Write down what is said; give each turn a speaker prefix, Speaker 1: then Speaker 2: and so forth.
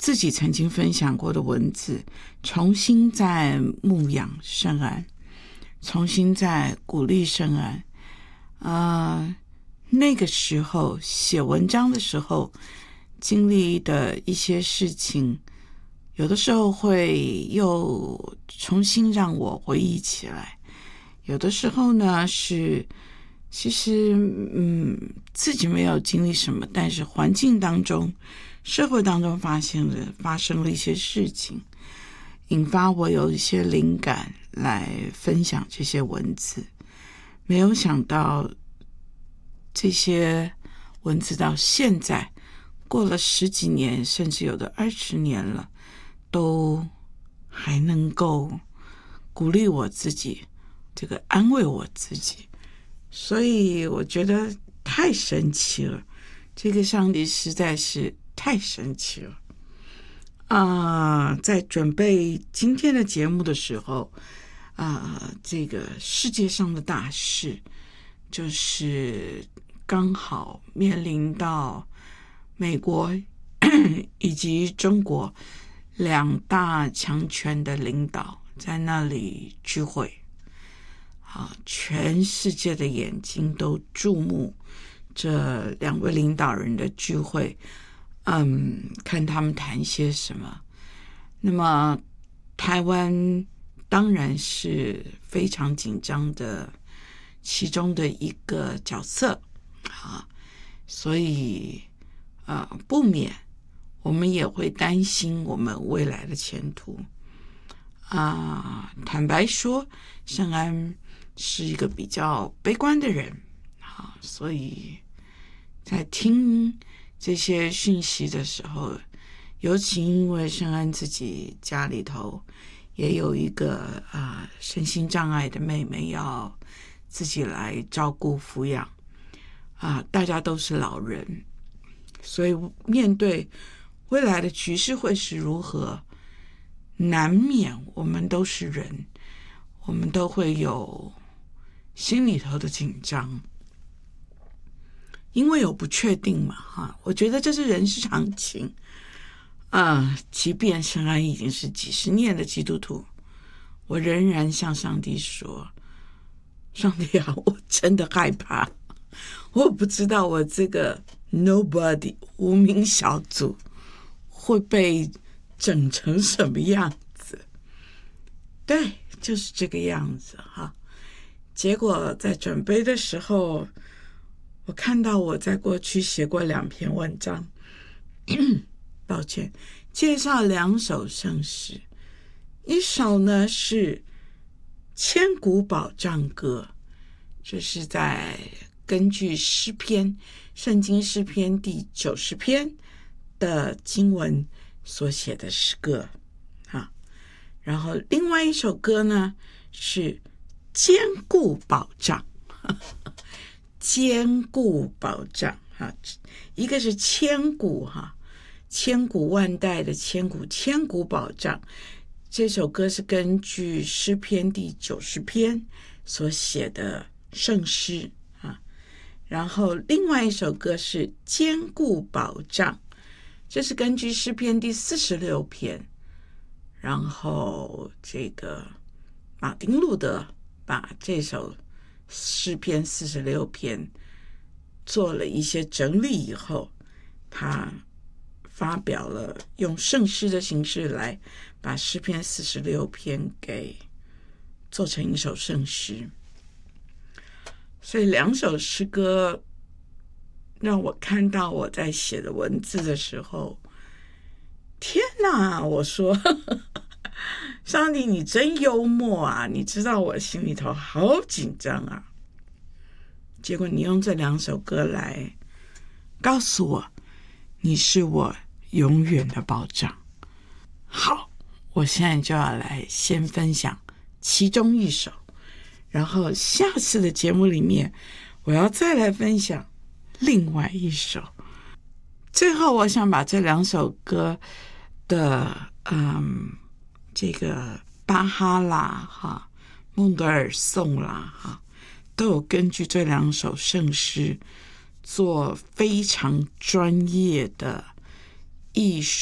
Speaker 1: 自己曾经分享过的文字，重新再牧养圣安，重新再鼓励圣安。那个时候写文章的时候经历的一些事情，有的时候会又重新让我回忆起来，有的时候呢是其实自己没有经历什么，但是环境当中社会当中发生了一些事情，引发我有一些灵感来分享这些文字。没有想到这些文字到现在过了10几年，甚至有的20年了，都还能够鼓励我自己，这个安慰我自己。所以我觉得太神奇了，这个上帝实在是太神奇了。在准备今天的节目的时候，这个世界上的大事就是刚好面临到美国以及中国2大强权的领导在那里聚会，全世界的眼睛都注目这2位领导人的聚会，看他们谈些什么。那么台湾当然是非常紧张的其中的一个角色所以不免我们也会担心我们未来的前途坦白说，圣安是一个比较悲观的人所以在听这些讯息的时候，尤其因为圣安自己家里头也有一个身心障碍的妹妹要自己来照顾抚养大家都是老人，所以面对未来的局势会是如何，难免我们都是人，我们都会有心里头的紧张，因为有不确定嘛我觉得这是人之常情即便圣安已经是几十年的基督徒，我仍然向上帝说，上帝我真的害怕，我不知道我这个 nobody 无名小组会被整成什么样子。对，就是这个样子结果在准备的时候，我看到我在过去写过2篇文章抱歉，介绍2首圣诗，一首呢是千古保障歌，这是在根据诗篇，圣经诗篇第90篇的经文所写的诗歌然后另外一首歌呢是坚固保障坚固保障一个是千古千古万代的千古保障，这首歌是根据诗篇第90篇所写的圣诗然后另外一首歌是坚固保障，这是根据诗篇第46篇，然后这个马丁路德把这首诗篇46篇做了一些整理以后，他发表了用圣诗的形式来把诗篇46篇给做成一首圣诗。所以2首诗歌让我看到我在写的文字的时候，天哪，我说上帝你真幽默你知道我心里头好紧张结果你用这2首歌来告诉我你是我永远的保障。好，我现在就要来先分享其中一首，然后下次的节目里面我要再来分享另外一首。最后我想把这2首歌的这个巴哈啦孟德尔颂啦都有根据这2首圣诗做非常专业的艺术